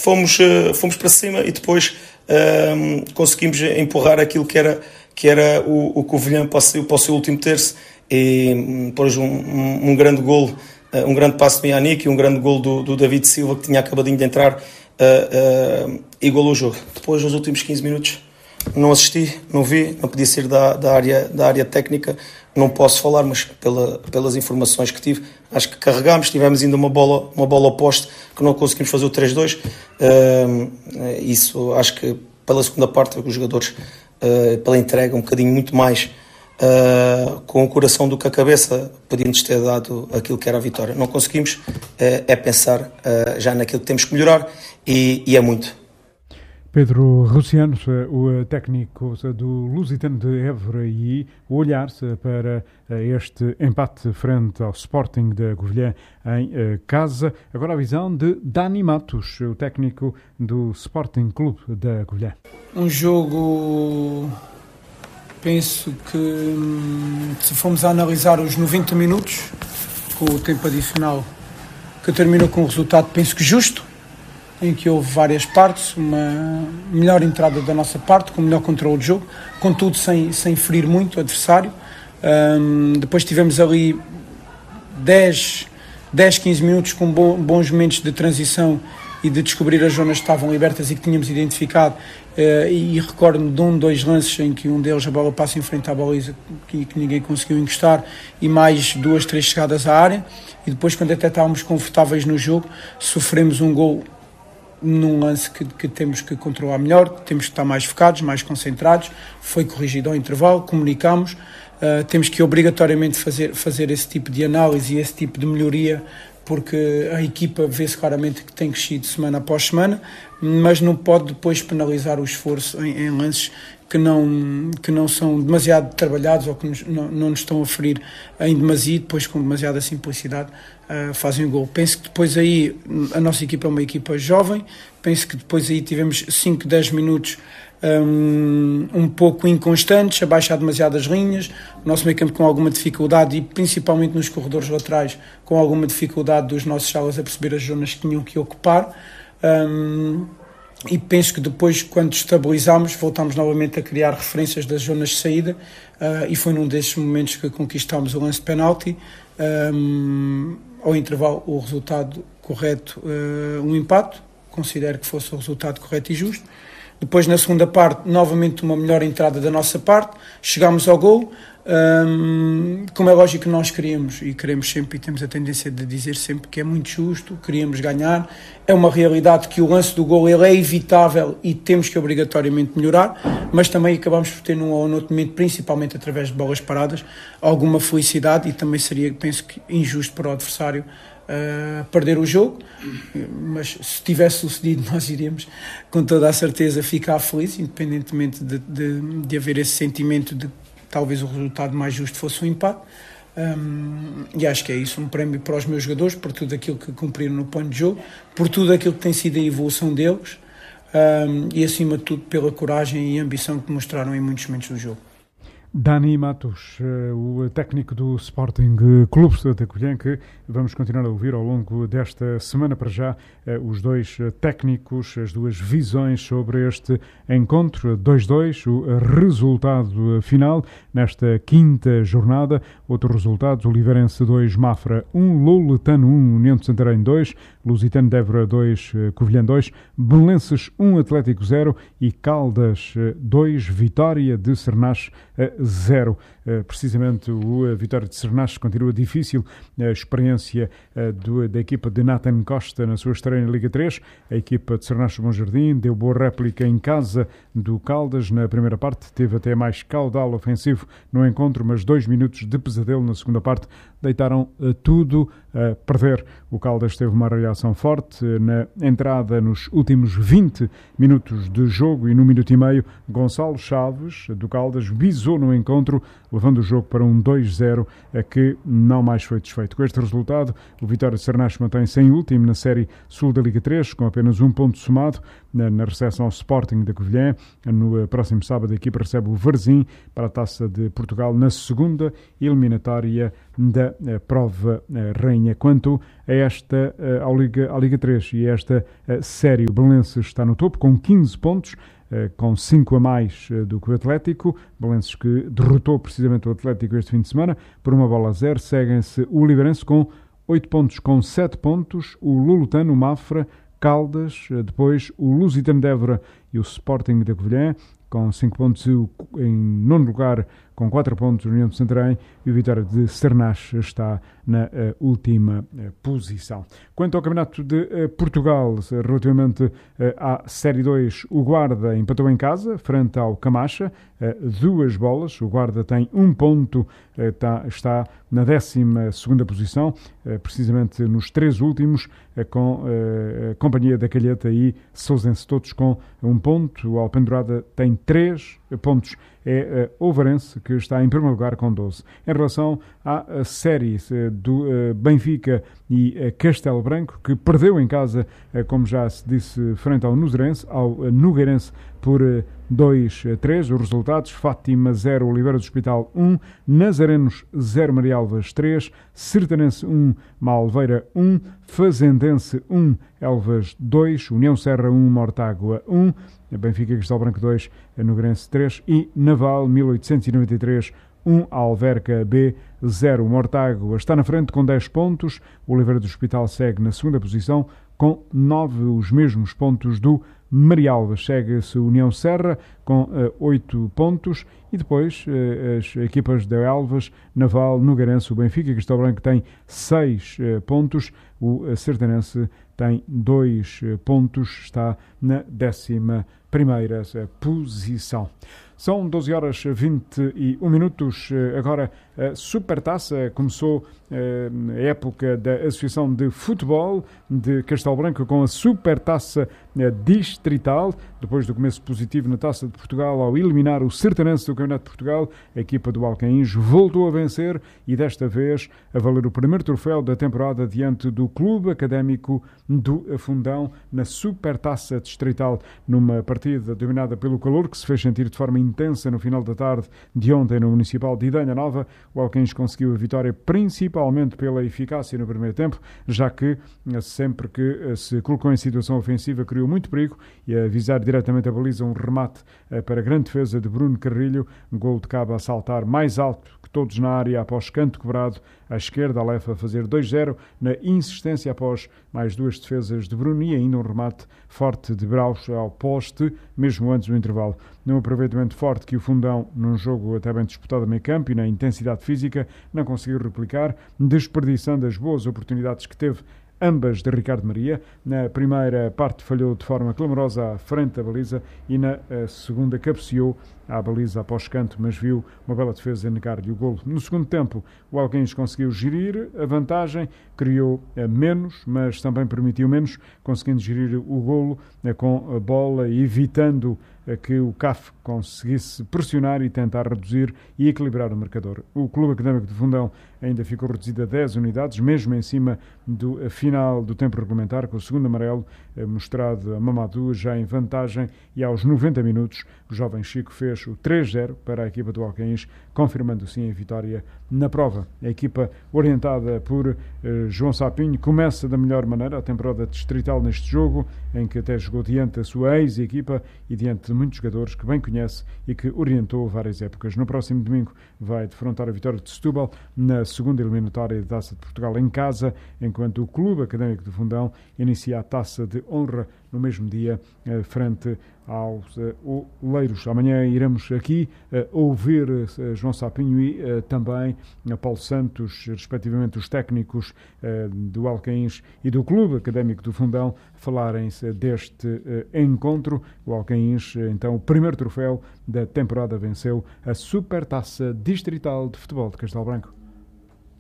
fomos para cima e depois conseguimos empurrar aquilo que era o Covilhã para o seu último terço, e depois um grande golo, um grande passo do Yannick e um grande golo do David Silva, que tinha acabadinho de entrar, igualou o jogo. Depois, nos últimos 15 minutos, não assisti, não vi, não podia ser da área técnica, não posso falar, mas pelas informações que tive, acho que carregámos, tivemos ainda uma bola ao poste, que não conseguimos fazer o 3-2. Isso, acho que pela segunda parte, os jogadores, pela entrega, um bocadinho muito mais com o coração do que a cabeça, podíamos ter dado aquilo que era a vitória. Não conseguimos, é pensar já naquilo que temos que melhorar, e é muito. Pedro Russiano, o técnico do Lusitano de Évora, e o olhar para este empate frente ao Sporting da Covilhã em casa. Agora a visão de Dani Matos, o técnico do Sporting Clube da Covilhã. Um jogo, penso que, se formos a analisar os 90 minutos, com o tempo adicional, que terminou com um resultado, penso que justo, em que houve várias partes, uma melhor entrada da nossa parte, com melhor controle de jogo, contudo sem ferir muito o adversário. Depois tivemos ali 10, 15 minutos com bons momentos de transição e de descobrir as zonas que estavam libertas e que tínhamos identificado, e recordo-me de 2 lances em que um deles a bola passa em frente à baliza que ninguém conseguiu encostar, e mais 2, 3 chegadas à área, e depois, quando até estávamos confortáveis no jogo, sofremos um gol num lance que temos que controlar melhor, temos que estar mais focados, mais concentrados. Foi corrigido ao intervalo, comunicámos, temos que obrigatoriamente fazer esse tipo de análise e esse tipo de melhoria, porque a equipa vê-se claramente que tem crescido semana após semana, mas não pode depois penalizar o esforço em lances que não são demasiado trabalhados, ou que não nos estão a ferir em demasia, depois com demasiada simplicidade fazem o gol. Penso que depois aí a nossa equipa é uma equipa jovem, penso que depois aí tivemos 5, 10 minutos um pouco inconstantes, a baixar demasiadas linhas, o nosso meio campo com alguma dificuldade, e principalmente nos corredores laterais, com alguma dificuldade dos nossos alas a perceber as zonas que tinham que ocupar. E penso que depois, quando estabilizámos, voltámos novamente a criar referências das zonas de saída, e foi num desses momentos que conquistámos o lance de penalti. Ao intervalo, o resultado correto, um empate, considero que fosse o resultado correto e justo. Depois, na segunda parte, novamente uma melhor entrada da nossa parte, chegámos ao gol, como é lógico que nós queremos sempre, e temos a tendência de dizer sempre que é muito justo, queríamos ganhar. É uma realidade que o lance do gol ele é evitável e temos que obrigatoriamente melhorar, mas também acabamos por ter num ou noutro momento, principalmente através de bolas paradas, alguma felicidade, e também seria, penso que, injusto para o adversário perder o jogo, mas se tivesse sucedido nós iríamos com toda a certeza ficar felizes, independentemente de haver esse sentimento de talvez o resultado mais justo fosse um empate. E acho que é isso, um prémio para os meus jogadores, por tudo aquilo que cumpriram no plano de jogo, por tudo aquilo que tem sido a evolução deles, e acima de tudo pela coragem e ambição que mostraram em muitos momentos do jogo. Dani Matos, o técnico do Sporting Clube da Covilhã, que vamos continuar a ouvir ao longo desta semana. Para já, os 2 técnicos, as 2 visões sobre este encontro. 2-2, o resultado final nesta 5ª jornada. Outro resultado: Oliveirense 2, Mafra 1, Louletano 1, União de Santarém 2, Lusitano de Évora 2, Covilhã 2, Belenenses 1, Atlético 0 e Caldas 2, Vitória de Sernás 0. Precisamente a vitória de Sernás continua difícil. A experiência da equipa de Nathan Costa na sua estreia na Liga 3. A equipa de Sernás Bom Jardim deu boa réplica em casa do Caldas na primeira parte. Teve até mais caudal ofensivo no encontro, mas 2 minutos de pesadelo na segunda parte deitaram tudo a perder. O Caldas teve uma reação forte na entrada nos últimos 20 minutos de jogo, e no minuto e meio Gonçalo Chaves do Caldas visou no encontro. levando o jogo para um 2-0 que não mais foi desfeito. Com este resultado, o Vitória de Sernache mantém-se em último na Série Sul da Liga 3, com apenas um ponto somado na recepção ao Sporting da Covilhã. No próximo sábado, a equipa recebe o Varzim para a Taça de Portugal na segunda eliminatória da prova rainha. Quanto a esta, à Liga 3 e esta série, o Belenenses está no topo com 15 pontos, com 5 a mais do que o Atlético. Belenenses que derrotou precisamente o Atlético este fim de semana por 1-0. Seguem-se o Oliveirense com 8 pontos, com 7 pontos, o Lulutano, o Mafra, Caldas, depois o Lusitano de Évora e o Sporting da Covilhã, com 5 pontos, em nono lugar com 4 pontos a União de Santarém, e o Vitória de Sernache está na última posição. Quanto ao Campeonato de Portugal, relativamente à Série 2, o Guarda empatou em casa, frente ao Camacha, 2 bolas. O Guarda tem 1 ponto, está na 12ª posição, precisamente nos 3 últimos, com a Companhia da Calheta e Sousense, todos com 1 ponto. O Alpendurada tem 3 pontos. É Ovarense que está em primeiro lugar com 12. Em relação à série do Benfica e Castelo Branco, que perdeu em casa, como já se disse, frente ao Nogueirense por 2-3. Os resultados: Fátima 0, Oliveira do Hospital 1, Nazarenos 0, Marialvas 3, Sertanense 1, Malveira 1, Fazendense 1, Elvas 2, União Serra 1, Mortágua 1, Benfica Castelo Branco 2, Nogueirense 3 e Naval 1893 1, Alverca B 0. Mortágua está na frente com 10 pontos. O Oliveira do Hospital segue na segunda posição com 9, os mesmos pontos do Marialva. Segue-se União Serra com 8 pontos e depois as equipas de Elvas, Naval, Nogueirense, o Benfica Castelo Branco tem 6 pontos. O Sertanense tem 2 pontos, está na 11ª posição. São 12h21. Agora a Supertaça começou a época da Associação de Futebol de Castelo Branco com a Supertaça Distrital. Depois do começo positivo na Taça de Portugal, ao eliminar o Sertanense do Campeonato de Portugal, a equipa do Alcaíns voltou a vencer e desta vez a valer o primeiro troféu da temporada diante do Clube Académico do Fundão na Supertaça Distrital, numa partida dominada pelo calor que se fez sentir de forma intensa no final da tarde de ontem no Municipal de Idanha Nova. O Alcaíns conseguiu a vitória principalmente pela eficácia no primeiro tempo, já que sempre que se colocou em situação ofensiva criou muito perigo e a visar diretamente a baliza um remate para a grande defesa de Bruno Carrilho, gol de Cabo a saltar mais alto que todos na área após canto quebrado à esquerda, a Lefa a fazer 2-0 na insistência após mais 2 defesas de Bruno e ainda um remate forte de Braus ao poste, mesmo antes do intervalo. Num aproveitamento forte que o Fundão, num jogo até bem disputado a meio campo e na intensidade física, não conseguiu replicar, desperdiçando as boas oportunidades que teve, ambas de Ricardo Maria. Na primeira parte falhou de forma clamorosa à frente da baliza e na segunda cabeceou à baliza após canto, mas viu uma bela defesa negar-lhe o golo. No segundo tempo, o Alcaíns conseguiu gerir a vantagem, criou menos, mas também permitiu menos, conseguindo gerir o golo com a bola, evitando que o CAF conseguisse pressionar e tentar reduzir e equilibrar o marcador. O Clube Académico de Fundão ainda ficou reduzido a 10 unidades, mesmo em cima do final do tempo regulamentar, com o segundo amarelo mostrado a Mamadou já em vantagem, e aos 90 minutos o jovem Chico fez o 3-0 para a equipa do Alcaíns, confirmando assim a vitória na prova. A equipa orientada por João Sapinho começa da melhor maneira a temporada distrital neste jogo, em que até jogou diante da sua ex-equipa e diante de muitos jogadores que bem conhece e que orientou várias épocas. No próximo domingo vai defrontar a Vitória de Setúbal na segunda eliminatória da Taça de Portugal em casa, enquanto o Clube Académico de Fundão inicia a Taça de Honra no mesmo dia frente aos Oleiros. Amanhã iremos aqui ouvir João Sapinho e também Paulo Santos, respectivamente os técnicos do Alcaíns e do Clube Académico do Fundão, falarem-se deste encontro. O Alcaíns, então, o primeiro troféu da temporada, venceu a Supertaça Distrital de Futebol de Castelo Branco.